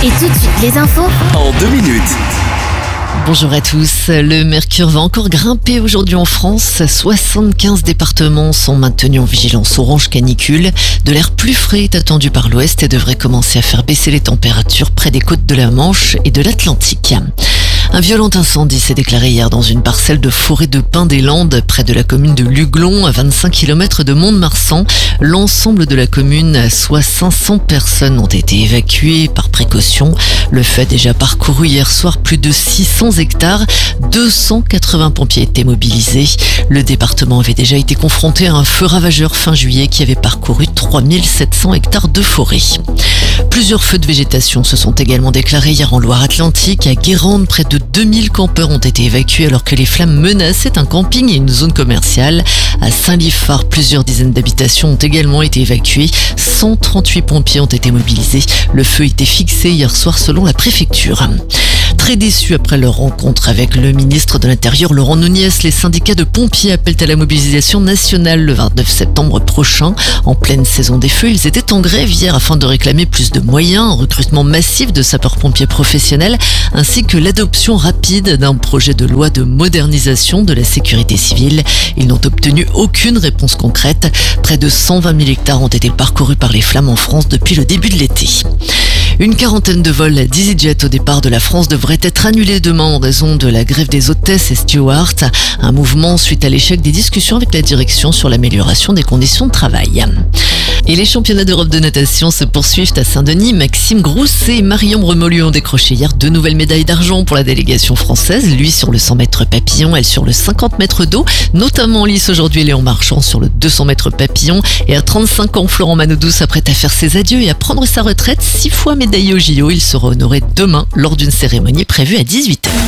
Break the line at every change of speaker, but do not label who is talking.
Et tout de suite, les infos
en 2 minutes.
Bonjour à tous. Le mercure va encore grimper aujourd'hui en France. 75 départements sont maintenus en vigilance orange canicule. De l'air plus frais est attendu par l'ouest et devrait commencer à faire baisser les températures près des côtes de la Manche et de l'Atlantique. Un violent incendie s'est déclaré hier dans une parcelle de forêt de pins des Landes, près de la commune de Luglon, à 25 km de Mont-de-Marsan. L'ensemble de la commune, soit 500 personnes, ont été évacuées par précaution. Le feu a déjà parcouru hier soir plus de 600 hectares. 280 pompiers étaient mobilisés. Le département avait déjà été confronté à un feu ravageur fin juillet qui avait parcouru 3700 hectares de forêt. Plusieurs feux de végétation se sont également déclarés hier en Loire-Atlantique. À Guérande, près de 2000 campeurs ont été évacués alors que les flammes menaçaient un camping et une zone commerciale. À Saint-Liphard, plusieurs dizaines d'habitations ont également été évacuées. 138 pompiers ont été mobilisés. Le feu était fixé hier soir selon la préfecture. Très déçus après leur rencontre avec le ministre de l'Intérieur Laurent Nunez, les syndicats de pompiers appellent à la mobilisation nationale le 29 septembre prochain. En pleine saison des feux, ils étaient en grève hier afin de réclamer plus de moyens, un recrutement massif de sapeurs-pompiers professionnels ainsi que l'adoption rapide d'un projet de loi de modernisation de la sécurité civile. Ils n'ont obtenu aucune réponse concrète. Près de 120 000 hectares ont été parcourus par les flammes en France depuis le début de l'été. Une quarantaine de vols d'EasyJet au départ de la France devraient être annulés demain en raison de la grève des hôtesses et stewards. Un mouvement suite à l'échec des discussions avec la direction sur l'amélioration des conditions de travail. Et les championnats d'Europe de natation se poursuivent à Saint-Denis. Maxime Grousset et Marie-Ambre Remolu ont décroché hier 2 nouvelles médailles d'argent pour la délégation française. Lui sur le 100 mètres papillon, elle sur le 50 mètres d'eau. Notamment en lice aujourd'hui, Léon Marchand sur le 200 mètres papillon. Et à 35 ans, Florent Manodou s'apprête à faire ses adieux et à prendre sa retraite. 6 fois médaillé au JO, il sera honoré demain lors d'une cérémonie prévue à 18h.